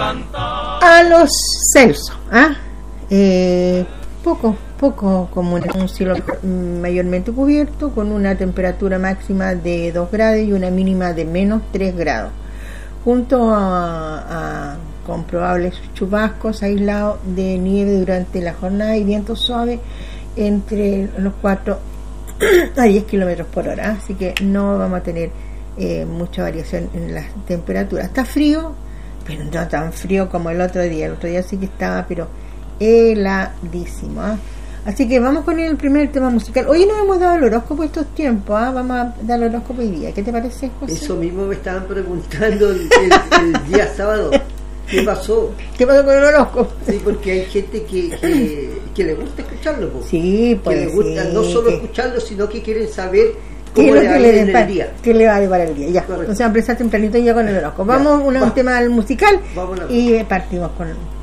A los Celso, poco común, un cielo mayormente cubierto con una temperatura máxima de 2 grados y una mínima de menos 3 grados, junto con probables chubascos aislados de nieve durante la jornada y viento suave entre los 4 a 10 kilómetros por hora, así que no vamos a tener mucha variación en las temperaturas. Está frío, pero no tan frío como el otro día sí que estaba, pero heladísimo, Así que vamos con el primer tema musical. Hoy no hemos dado el horóscopo estos tiempos, vamos a dar el horóscopo hoy día. ¿Qué te parece, José? Eso mismo me estaban preguntando el día sábado. ¿Qué pasó? ¿Qué pasó con el horóscopo? Sí, porque hay gente que le gusta escucharlo. Sí, pues que le gusta no solo escucharlo, sino que quieren saber ¿qué cómo es lo que le va el día? ¿Qué le va a deparar el día? Ya, correcto. entonces vamos a empezar tempranito ya con el horóscopo. Vamos a un tema musical y partimos con